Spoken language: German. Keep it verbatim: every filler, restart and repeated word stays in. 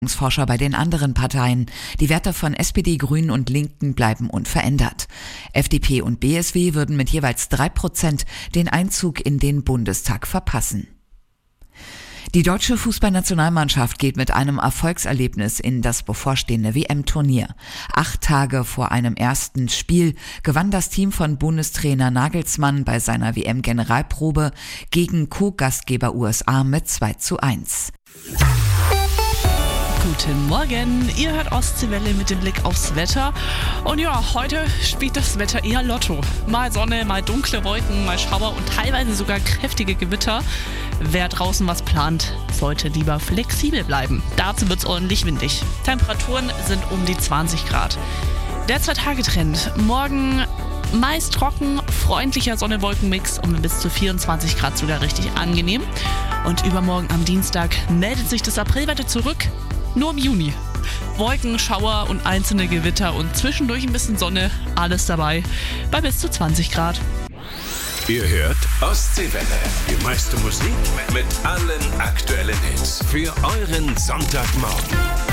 Forscher bei den anderen Parteien. Die Werte von S P D, Grünen und Linken bleiben unverändert. F D P und B S W würden mit jeweils drei Prozent den Einzug in den Bundestag verpassen. Die deutsche Fußballnationalmannschaft geht mit einem Erfolgserlebnis in das bevorstehende W M-Turnier. Acht Tage vor einem ersten Spiel gewann das Team von Bundestrainer Nagelsmann bei seiner W M-Generalprobe gegen Co-Gastgeber U S A mit zwei zu eins. Guten Morgen, ihr hört Ostseewelle mit dem Blick aufs Wetter. Und ja, heute spielt das Wetter eher Lotto. Mal Sonne, mal dunkle Wolken, mal Schauer und teilweise sogar kräftige Gewitter. Wer draußen was plant, sollte lieber flexibel bleiben. Dazu wird es ordentlich windig. Temperaturen sind um die zwanzig Grad. Der Zwei-Tage-Trend. Morgen meist trocken, freundlicher Sonne-Wolken-Mix und bis zu vierundzwanzig Grad sogar richtig angenehm. Und übermorgen am Dienstag meldet sich das Aprilwetter zurück. Nur im Juni. Wolken, Schauer und einzelne Gewitter und zwischendurch ein bisschen Sonne, alles dabei, bei bis zu zwanzig Grad. Ihr hört Ostseewelle, die meiste Musik mit allen aktuellen Hits für euren Sonntagmorgen.